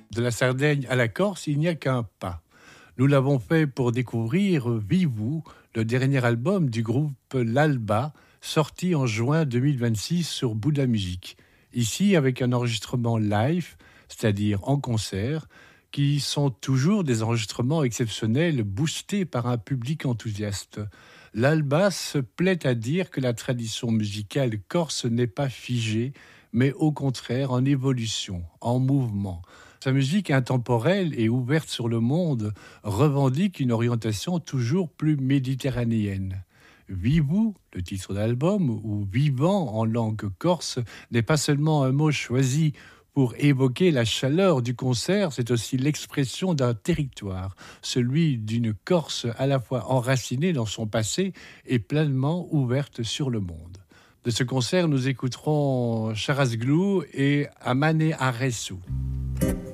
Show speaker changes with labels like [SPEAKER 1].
[SPEAKER 1] De la Sardaigne à la Corse, il n'y a qu'un pas. Nous l'avons fait pour découvrir Vivou, le dernier album du groupe L'Alba, sorti en juin 2026 sur Bouddha Music. Ici, avec un enregistrement live, c'est-à-dire en concert, qui sont toujours des enregistrements exceptionnels boostés par un public enthousiaste. L'Alba se plaît à dire que la tradition musicale corse n'est pas figée, mais au contraire en évolution, en mouvement. Sa musique intemporelle et ouverte sur le monde revendique une orientation toujours plus méditerranéenne. Vivou, le titre d'album, ou vivant en langue corse, n'est pas seulement un mot choisi pour évoquer la chaleur du concert, c'est aussi l'expression d'un territoire, celui d'une Corse à la fois enracinée dans son passé et pleinement ouverte sur le monde. De ce concert, nous écouterons Charasglou et Amane Aressou.